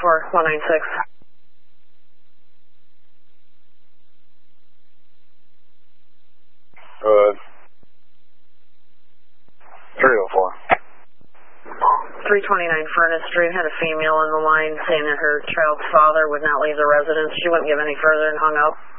196. 304. 329 Furnace Street had a female on the line saying that her child's father would not leave the residence. She wouldn't give any further and hung up.